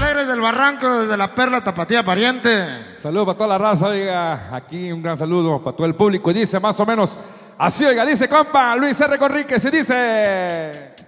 Alegres del Barranco, desde la Perla Tapatía Pariente. Saludos para toda la raza, oiga. Aquí un gran saludo para todo el público. Y dice más o menos así, oiga, dice compa Luis R. Conríquez y dice...